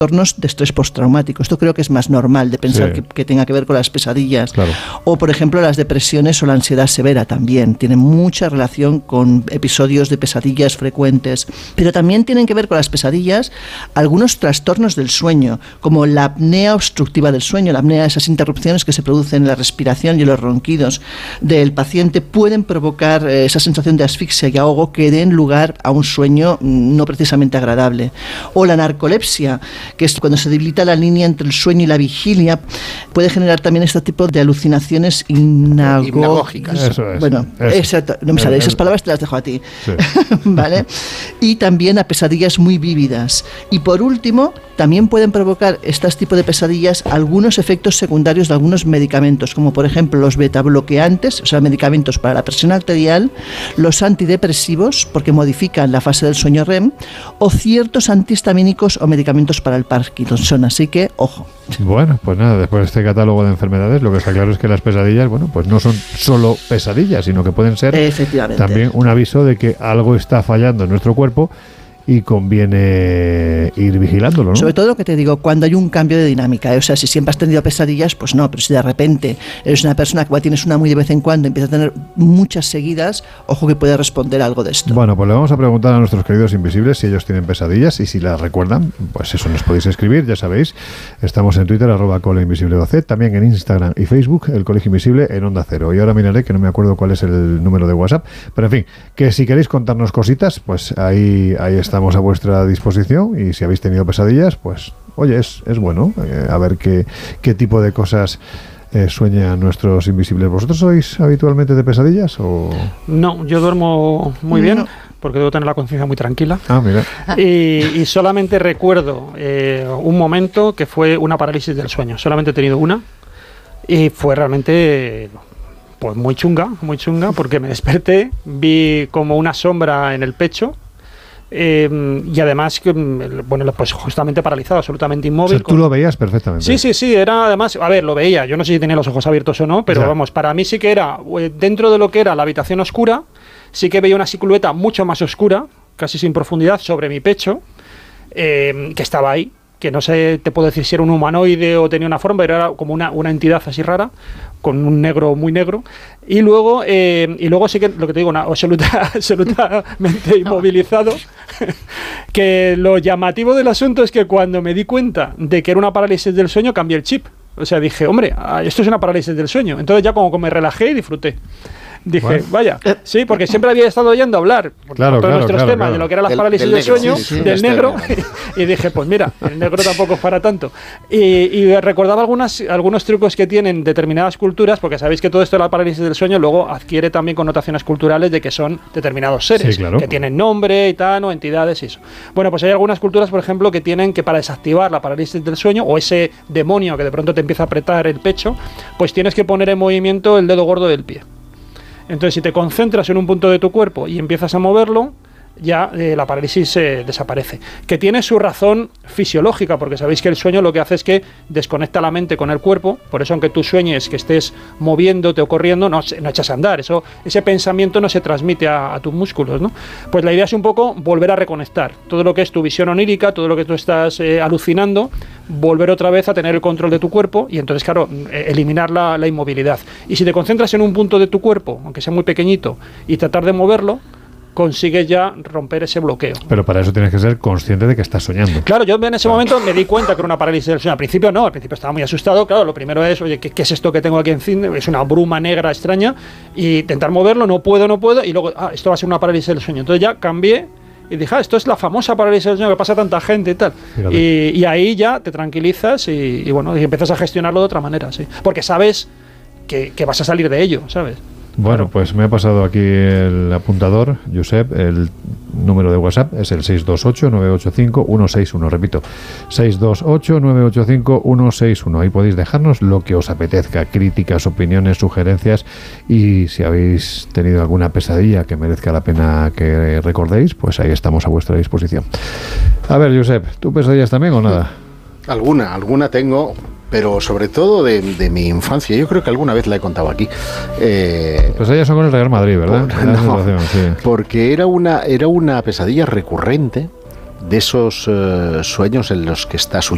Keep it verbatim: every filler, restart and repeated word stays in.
trastornos de estrés postraumático. Esto creo que es más normal de pensar sí. que, que tenga que ver con las pesadillas. Claro. O, por ejemplo, las depresiones o la ansiedad severa también. Tienen mucha relación con episodios de pesadillas frecuentes. Pero también tienen que ver con las pesadillas algunos trastornos del sueño, como la apnea obstructiva del sueño. La apnea, esas interrupciones que se producen en la respiración y en los ronquidos del paciente, pueden provocar eh, esa sensación de asfixia y ahogo que den lugar a un sueño no precisamente agradable. O la narcolepsia, que es cuando se debilita la línea entre el sueño y la vigilia, puede generar también este tipo de alucinaciones hipnagógicas. Eso es. Bueno, eso. exacto, no me sale, esas palabras te las dejo a ti. Sí. ¿Vale? Y también a pesadillas muy vívidas. Y por último, también pueden provocar estos tipos de pesadillas algunos efectos secundarios de algunos medicamentos, como por ejemplo los betabloqueantes, o sea, medicamentos para la presión arterial, los antidepresivos, porque modifican la fase del sueño R E M, o ciertos antihistamínicos o medicamentos para el Parkinson. Así que, ojo. Bueno, pues nada, después de este catálogo de enfermedades, lo que está claro es que las pesadillas, bueno, pues no son solo pesadillas, sino que pueden ser también un aviso de que algo está fallando en nuestro cuerpo y conviene ir vigilándolo, ¿no? Sobre todo lo que te digo, cuando hay un cambio de dinámica, ¿eh? O sea, si siempre has tenido pesadillas, pues no, pero si de repente eres una persona que tienes una muy de vez en cuando, empieza a tener muchas seguidas, ojo que puede responder algo de esto. Bueno, pues le vamos a preguntar a nuestros queridos invisibles si ellos tienen pesadillas y si las recuerdan, pues eso nos podéis escribir, ya sabéis, estamos en Twitter, arroba Cole Invisible doce, también en Instagram y Facebook, el Colegio Invisible en Onda Cero. Y ahora miraré, que no me acuerdo cuál es el número de WhatsApp, pero en fin, que si queréis contarnos cositas, pues ahí, ahí está. Estamos a vuestra disposición y si habéis tenido pesadillas, pues oye, es, es bueno eh, a ver qué, qué tipo de cosas eh, sueñan nuestros invisibles. ¿Vosotros sois habitualmente de pesadillas o...? No, yo duermo muy bien porque debo tener la conciencia muy tranquila. Ah, mira. Y, y solamente recuerdo eh, un momento que fue una parálisis del sueño. Solamente he tenido una y fue realmente... pues muy chunga, muy chunga, porque me desperté, vi como una sombra en el pecho. Eh, y además, bueno, pues justamente paralizado, absolutamente inmóvil. O sea, tú lo veías perfectamente. Sí, sí, sí, era además, a ver, lo veía, yo no sé si tenía los ojos abiertos o no, pero ya. Vamos, para mí sí que era, dentro de lo que era la habitación oscura, sí que veía una silueta mucho más oscura, casi sin profundidad, sobre mi pecho, eh, que estaba ahí, que no sé, te puedo decir si era un humanoide o tenía una forma, pero era como una, una entidad así rara, con un negro muy negro, y luego eh, y luego sí que, lo que te digo, una absoluta, absolutamente inmovilizado, que lo llamativo del asunto es que cuando me di cuenta de que era una parálisis del sueño, cambié el chip, o sea, dije, hombre, esto es una parálisis del sueño, entonces ya como que me relajé y disfruté. Dije, bueno. vaya, sí, porque siempre había estado oyendo hablar por claro, todos claro, nuestros claro, temas claro. de lo que eran las Del, parálisis del del negro, sueño, sí, sí, del este negro, negro. y dije, pues mira, el negro tampoco es para tanto. Y, y recordaba algunas, algunos trucos que tienen determinadas culturas, porque sabéis que todo esto de la parálisis del sueño luego adquiere también connotaciones culturales de que son determinados seres, sí, claro. que tienen nombre y tal, o entidades y eso. Bueno, pues hay algunas culturas, por ejemplo, que tienen que para desactivar la parálisis del sueño, o ese demonio que de pronto te empieza a apretar el pecho, pues tienes que poner en movimiento el dedo gordo del pie. Entonces, si te concentras en un punto de tu cuerpo y empiezas a moverlo, ya eh, la parálisis eh, desaparece. Que tiene su razón fisiológica, porque sabéis que el sueño lo que hace es que desconecta la mente con el cuerpo, por eso aunque tú sueñes que estés moviéndote o corriendo, no, no echas a andar, eso, ese pensamiento no se transmite a, a tus músculos, ¿no? Pues la idea es un poco volver a reconectar todo lo que es tu visión onírica, todo lo que tú estás eh, alucinando, volver otra vez a tener el control de tu cuerpo y entonces, claro, eliminar la, la inmovilidad. Y si te concentras en un punto de tu cuerpo, aunque sea muy pequeñito, y tratar de moverlo, consigues ya romper ese bloqueo. Pero para eso tienes que ser consciente de que estás soñando. Claro, yo en ese momento me di cuenta que era una parálisis del sueño. Al principio no, al principio estaba muy asustado. Claro, lo primero es, oye, ¿qué, qué es esto que tengo aquí encima? Es una bruma negra extraña. Y intentar moverlo, no puedo, no puedo. Y luego, ah, esto va a ser una parálisis del sueño. Entonces ya cambié y dije, ah, esto es la famosa parálisis del sueño que pasa a tanta gente y tal. Y, y ahí ya te tranquilizas y, y bueno, y empiezas a gestionarlo de otra manera, sí. Porque sabes que, que vas a salir de ello, ¿sabes? Bueno, claro. Pues me ha pasado aquí el apuntador, Josep, el número de WhatsApp es el seis dos ocho, nueve ocho cinco, uno seis uno, repito, seis dos ocho, nueve ocho cinco, uno seis uno. Ahí podéis dejarnos lo que os apetezca, críticas, opiniones, sugerencias, y si habéis tenido alguna pesadilla que merezca la pena que recordéis, pues ahí estamos a vuestra disposición. A ver, Josep, ¿tú pesadillas también o nada? Alguna, alguna tengo, pero sobre todo de, de mi infancia. Yo creo que alguna vez la he contado aquí. Eh, Pesadillas son con el Real Madrid, ¿verdad? Por, no, sí. Porque era una, era una pesadilla recurrente de esos uh, sueños en los que estás huyendo